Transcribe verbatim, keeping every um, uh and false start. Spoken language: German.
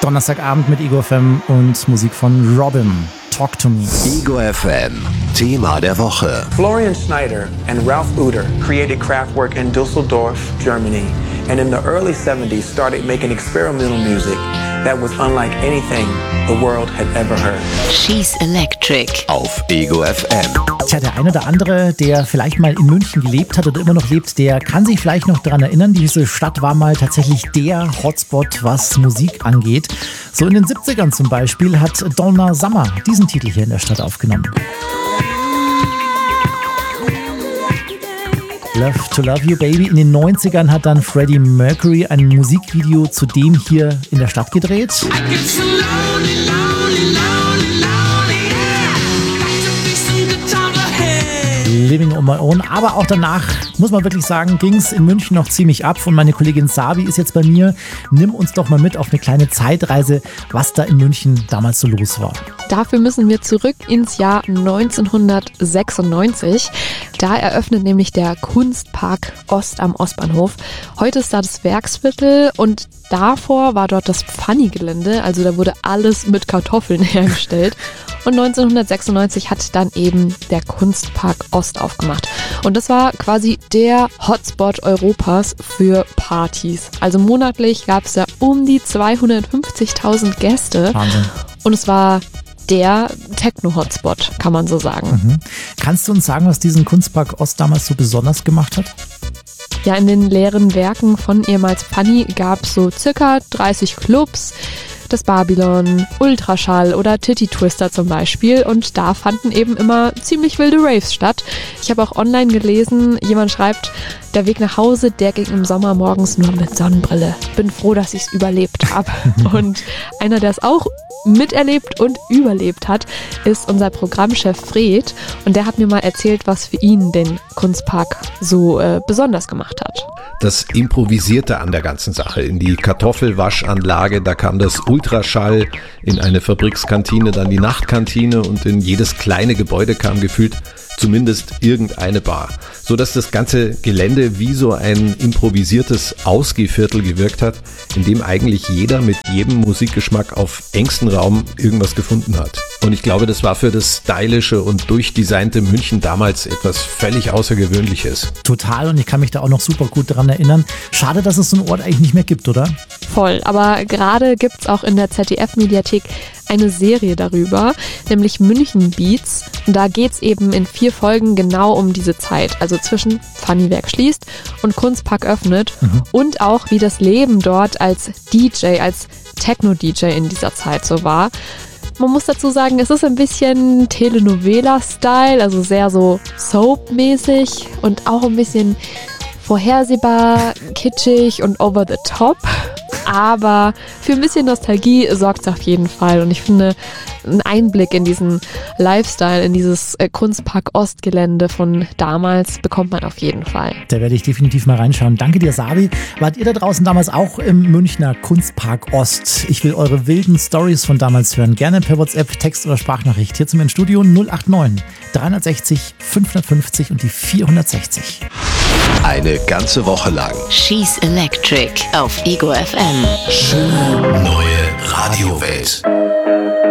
Donnerstagabend mit Ego F M und Musik von Robin. Talk to me. Ego F M, Thema der Woche. Florian Schneider and Ralph Uter created Kraftwerk in Düsseldorf, Germany, and in the early seventies started making experimental music that was unlike anything the world had ever heard. She's Electric. Auf Ego F M. Tja, der eine oder andere, der vielleicht mal in München gelebt hat oder immer noch lebt, der kann sich vielleicht noch daran erinnern, diese Stadt war mal tatsächlich der Hotspot, was Musik angeht. So in den siebzigern zum Beispiel hat Donna Summer diesen Titel hier in der Stadt aufgenommen. Love to Love You Baby. In den neunzigern hat dann Freddie Mercury ein Musikvideo zu dem hier in der Stadt gedreht. Living on My Own, aber auch danach, muss man wirklich sagen, ging es in München noch ziemlich ab und meine Kollegin Sabi ist jetzt bei mir. Nimm uns doch mal mit auf eine kleine Zeitreise, was da in München damals so los war. Dafür müssen wir zurück ins Jahr neunzehnhundertsechsundneunzig. Da eröffnet nämlich der Kunstpark Ost am Ostbahnhof. Heute ist da das Werksviertel und davor war dort das Pfanni-Gelände, also da wurde alles mit Kartoffeln hergestellt. Und neunzehnhundertsechsundneunzig hat dann eben der Kunstpark Ost aufgemacht. Und das war quasi der Hotspot Europas für Partys. Also monatlich gab es da um die zweihundertfünfzigtausend Gäste. Wahnsinn. Und es war der Techno-Hotspot, kann man so sagen. Mhm. Kannst du uns sagen, was diesen Kunstpark Ost damals so besonders gemacht hat? Ja, in den leeren Werken von ehemals Pfanni gab es so circa dreißig Clubs, das Babylon, Ultraschall oder Titty Twister zum Beispiel, und da fanden eben immer ziemlich wilde Raves statt. Ich habe auch online gelesen, jemand schreibt, der Weg nach Hause, der ging im Sommer morgens nur mit Sonnenbrille. Bin froh, dass ich es überlebt habe. Und einer, der es auch miterlebt und überlebt hat, ist unser Programmchef Fred, und der hat mir mal erzählt, was für ihn den Kunstpark so äh, besonders gemacht hat. Das Improvisierte an der ganzen Sache. In die Kartoffelwaschanlage, da kam das Ultraschall, in eine Fabrikskantine, dann die Nachtkantine, und in jedes kleine Gebäude kam gefühlt zumindest irgendeine Bar. So dass das ganze Gelände wie so ein improvisiertes Ausgehviertel gewirkt hat, in dem eigentlich jeder mit jedem Musikgeschmack auf engstem Raum irgendwas gefunden hat. Und ich glaube, das war für das stylische und durchdesignte München damals etwas völlig Außergewöhnliches. Total, und ich kann mich da auch noch super gut dran erinnern. Schade, dass es so einen Ort eigentlich nicht mehr gibt, oder? Voll, aber gerade gibt es auch in der Z D F-Mediathek eine Serie darüber, nämlich München Beats. Und da geht es eben in vier Folgen genau um diese Zeit, also zwischen Pfanniwerk schließt und Kunstpark öffnet, mhm. und auch wie das Leben dort als D J, als Techno-D J in dieser Zeit so war. Man muss dazu sagen, es ist ein bisschen Telenovela-Style, also sehr so Soap-mäßig und auch ein bisschen vorhersehbar, kitschig und over the top. Aber für ein bisschen Nostalgie sorgt es auf jeden Fall. Und ich finde, einen Einblick in diesen Lifestyle, in dieses Kunstpark Ostgelände von damals bekommt man auf jeden Fall. Da werde ich definitiv mal reinschauen. Danke dir, Sabi. Wart ihr da draußen damals auch im Münchner Kunstpark Ost? Ich will eure wilden Stories von damals hören. Gerne per WhatsApp, Text oder Sprachnachricht. Hier zum Studio null acht neun dreihundertsechzig fünfhundertfünfzig und die vierhundertsechzig. Eine ganze Woche lang. She's Electric auf Ego F M. Schöne neue Radiowelt.